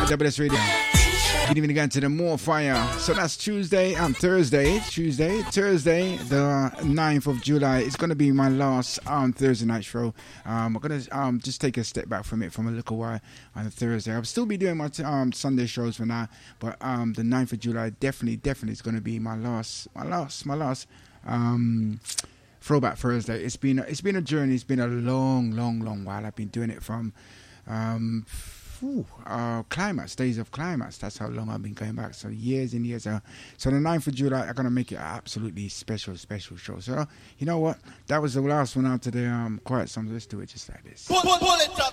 WS Radio. Good evening again to the More Fire. So that's Thursday, the 9th of July. It's going to be my last Thursday night show. I'm going to just take a step back from it from a little while on a Thursday. I'll still be doing my Sunday shows for now, but the 9th of July definitely is going to be my last Throwback Thursday. It's been a journey. It's been a long while. I've been doing it from Climax, Days of Climax. That's how long I've been going back. So years and years. So the 9th of July, I'm going to make it an absolutely special show. So you know what? That was the last one out to the quiet songs. Let's do it just like this. Pull it up.